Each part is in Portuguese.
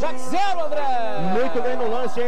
Ajax 0, André. Muito bem no lance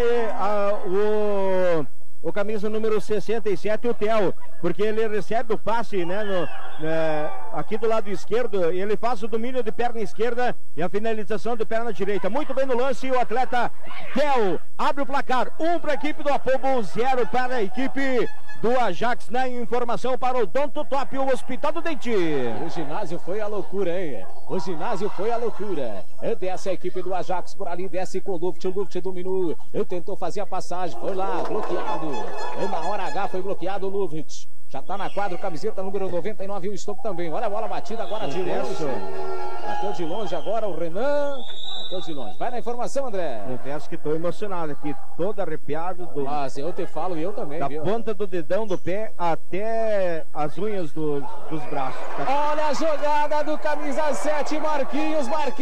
o camisa número 67, o Theo, porque ele recebe o passe, né, aqui do lado esquerdo, e ele faz o domínio de perna esquerda e a finalização de perna direita. Muito bem no lance, e o atleta Theo abre o placar, 1 para a equipe do Apobo, 0 para a equipe do Ajax. Na informação para o Donto Top, o Hospital do Dente. O ginásio foi a loucura, hein? O ginásio foi a loucura. Desce a equipe do Ajax por ali, desce com o Luft dominou, tentou fazer a passagem, foi lá, bloqueado. Na hora H foi bloqueado o Luft. Já tá na quadra, camiseta número 99 e o Stoke também. Olha a bola batida agora de longe. Bateu de longe agora o Renan. Bateu de longe. Vai na informação, André. Confesso que tô emocionado aqui, todo arrepiado. Mas eu te falo e eu também, da viu? ponta do dedão do pé até as unhas dos braços. Olha a jogada do camisa 7, Marquinhos.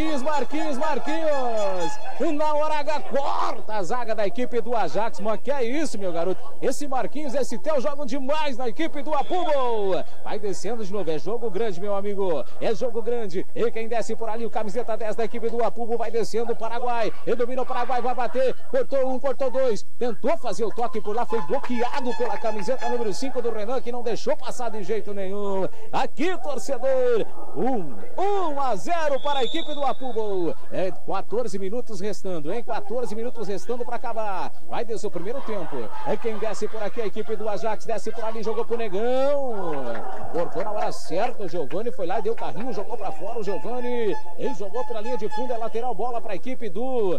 Na hora H, corta a zaga da equipe do Ajax. Mas que é isso, meu garoto? Esse Marquinhos e esse Theo jogam demais na equipe do Apubo. Vai descendo de novo, é jogo grande, meu amigo. É jogo grande. E quem desce por ali, o camiseta 10 da equipe do Apubo, vai descendo o Paraguai. Ele domina o Paraguai, vai bater. Cortou 1, cortou 2. Tentou fazer o toque por lá, foi bloqueado pela camiseta número 5 do Renan, que não deixou passar de jeito nenhum. Aqui, torcedor, 1-0 para a equipe do Apubo. 14 minutos restando, hein? 14 minutos restando para acabar. Vai descer o primeiro tempo. Quem desce por aqui, a equipe do Ajax, desce por ali, jogou pro Negão. Cortou na hora certa, o Giovani foi lá e deu carrinho, jogou para fora o Giovani. Ele jogou pela linha de fundo, é lateral, bola para a equipe do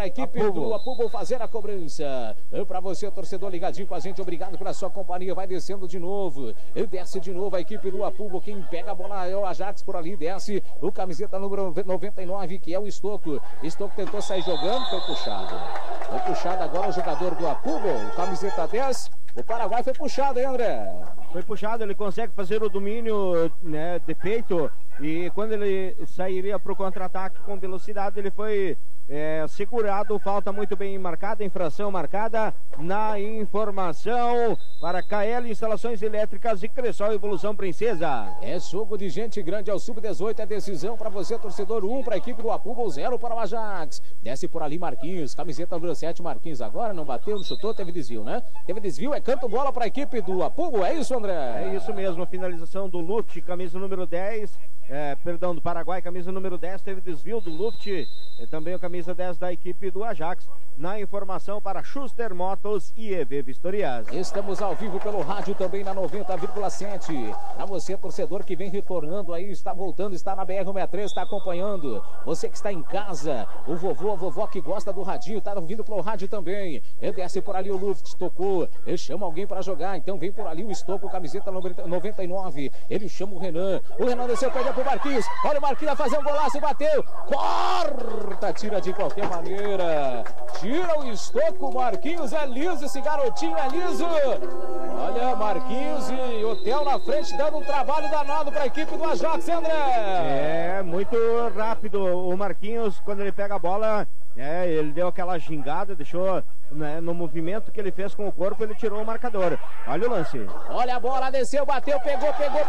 Apubo fazer a cobrança. Para você, torcedor, ligadinho com a gente, obrigado pela sua companhia. Vai descendo de novo. Desce de novo a equipe do Apubo. Quem pega a bola é o Ajax por ali, desce o camiseta número 99, que é o Stoke. Stoke tentou sair jogando, foi puxado. Foi puxado agora o jogador do Apubo, camiseta 10. O Paraguai foi puxado, hein, André? Foi puxado, ele consegue fazer o domínio, né, de peito, e quando ele sairia para o contra-ataque com velocidade, ele foi segurado. Falta muito bem marcada, infração marcada. Na informação para KL Instalações Elétricas e Cressol Evolução Princesa. É jogo de gente grande ao sub-18, é decisão para você, torcedor. 1 para a equipe do Apubo, 0 para o Ajax. Desce por ali Marquinhos, camiseta número 7, Marquinhos agora, não bateu, não chutou, teve desvio, né? Teve desvio, canto bola para a equipe do Apubo, é isso, André? É isso mesmo, finalização do Luft, camisa número 10, do Paraguai, camisa número 10, teve desvio do Luft, também a camisa 10 da equipe do Ajax. Na informação para Schuster Motos e EV Vistorias. Estamos ao vivo pelo rádio também na 90,7. Para você, torcedor, que vem retornando aí, está voltando, está na BR-163, está acompanhando. Você que está em casa, o vovô, a vovó que gosta do radinho, está ouvindo pelo rádio também. Ele desce por ali o Luft, tocou, ele chama alguém para jogar, então vem por ali o Estocco, camiseta 99. Ele chama o Renan desceu, perdeu pro Marquinhos. Olha o Marquinhos vai fazer um golaço, bateu, corta, tira de qualquer maneira. Tira o Estocco, Marquinhos é liso, esse garotinho é liso. Olha, Marquinhos e o Theo na frente, dando um trabalho danado para a equipe do Ajax, André. Muito rápido o Marquinhos, quando ele pega a bola, ele deu aquela gingada, deixou, né, no movimento que ele fez com o corpo, ele tirou o marcador. Olha o lance. Olha a bola, desceu, bateu, pegou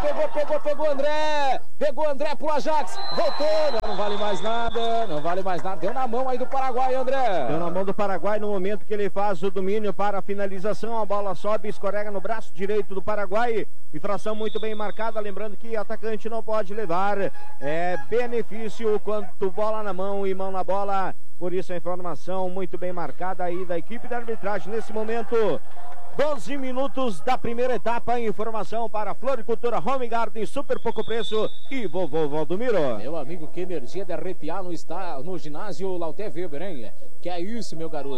André. Pegou André pro Ajax, voltou, não vale mais nada, deu na mão aí do Paraguai, André. Deu na mão do Paraguai no momento que ele faz o domínio para a finalização, a bola sobe, escorrega no braço direito do Paraguai, infração muito bem marcada, lembrando que atacante não pode levar benefício quanto bola na mão e mão na bola, por isso a informação muito bem marcada aí da equipe da arbitragem nesse momento. 12 minutos da primeira etapa, informação para Floricultura Home Garden, super pouco preço e vovô Valdomiro. Meu amigo, que energia de arrepiar no ginásio Lauter Weber, hein? Que é isso, meu garoto?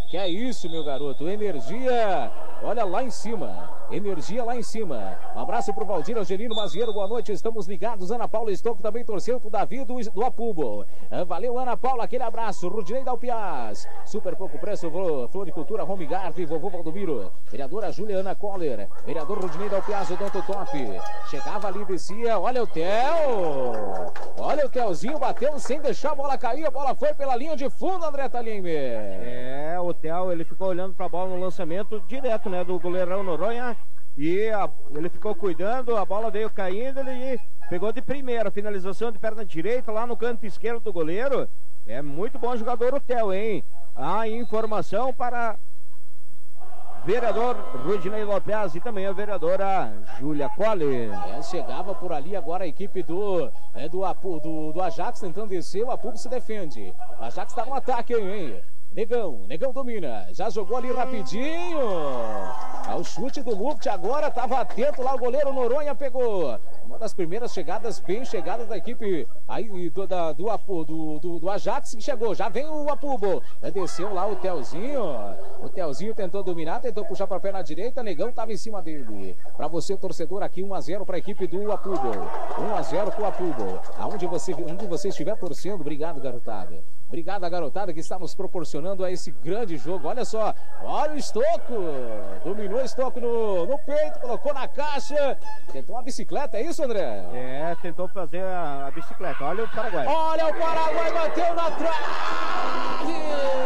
Energia, olha lá em cima. Energia lá em cima. Um abraço pro Valdir Angelino Mazieiro, boa noite, estamos ligados. Ana Paula Estocco também torcendo pro Davi do Apubo. Valeu, Ana Paula, aquele abraço. Rudinei Dalpiaz, super pouco preço, Floricultura Home Garden, vovô Valdomiro. Vereadora Juliana Coller, vereador Rudinei Dalpiaz, o Donto Top. Chegava ali, descia, olha o Theozinho, bateu sem deixar a bola cair, a bola foi pela linha de fundo, André Talime. O Theo, ele ficou olhando pra bola no lançamento direto, né, do goleirão Noronha, e ele ficou cuidando, a bola veio caindo, ele pegou de primeira, finalização de perna direita lá no canto esquerdo do goleiro, É muito bom jogador o Theo, hein? A informação para vereador Rudinei Lopes e também a vereadora Júlia Colli. Chegava por ali agora a equipe do Ajax tentando descer, o Apubo se defende. O Ajax está no ataque, hein? Negão domina, já jogou ali rapidinho. O chute do Luft agora, estava atento lá, o goleiro Noronha pegou. Uma das primeiras chegadas, bem chegadas da equipe aí do Ajax, que chegou, já vem o Apubo. Desceu lá o Telzinho tentou dominar, tentou puxar para a perna direita, Negão estava em cima dele. Para você, torcedor, aqui 1-0 para a equipe do Apubo. 1-0 para o Apubo. Onde você estiver torcendo, obrigado, garotada. Obrigado a garotada que está nos proporcionando a esse grande jogo. Olha só, olha o Estocco. Dominou o Estocco no peito, colocou na caixa. Tentou uma bicicleta, é isso, André? É, tentou fazer a bicicleta. Olha o Paraguai. Olha o Paraguai, bateu na trave.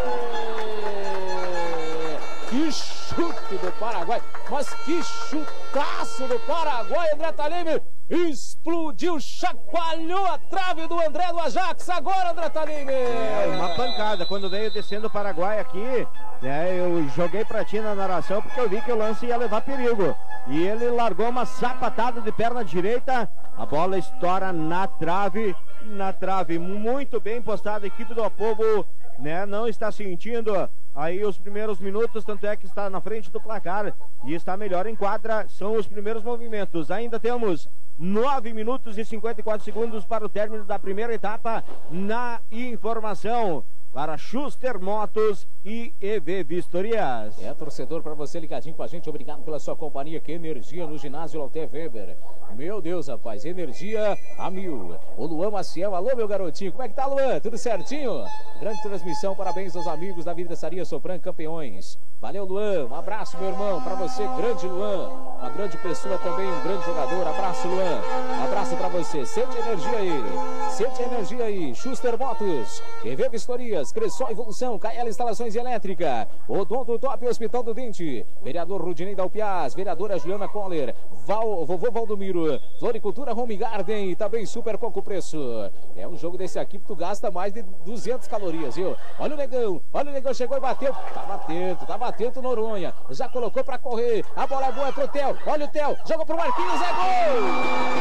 Que chute do Paraguai. Mas que chutaço do Paraguai, André Talime. Explodiu, chacoalhou a trave do André do Ajax. Agora, André Talime. Uma pancada. Quando veio descendo o Paraguai aqui, eu joguei pra ti na narração porque eu vi que o lance ia levar perigo. E ele largou uma sapatada de perna direita. A bola estoura na trave. Muito bem postada a equipe do Apubo, não está sentindo aí os primeiros minutos, tanto é que está na frente do placar e está melhor em quadra. São os primeiros movimentos. Ainda temos 9 minutos e 54 segundos para o término da primeira etapa. Na informação para Schuster Motos e EV Vistorias. Torcedor, para você ligadinho com a gente, obrigado pela sua companhia. Que energia no ginásio Lauter Weber. Meu Deus, rapaz, energia a mil. O Luan Maciel, alô meu garotinho, como é que tá, Luan? Tudo certinho? Grande transmissão, parabéns aos amigos da Vidraçaria Sopran, campeões. Valeu, Luan, um abraço, meu irmão, para você, grande Luan, uma grande pessoa também, um grande jogador. Abraço, Luan, um abraço para você. Sente energia aí, Schuster Motos, EV Vistorias, Cressol Evolução, KL Instalações e Elétrica, Odonto Top Hospital do Dente, vereador Rudinei Dalpiaz, vereadora Juliana Coller, vovô Valdomiro, Floricultura Home Garden e também super pouco preço. É um jogo desse aqui que tu gasta mais de 200 calorias, viu? Olha o Negão, chegou e bateu, tava atento Noronha, já colocou pra correr, a bola é boa pro Theo, olha o Theo, jogou pro Marquinhos, é gol!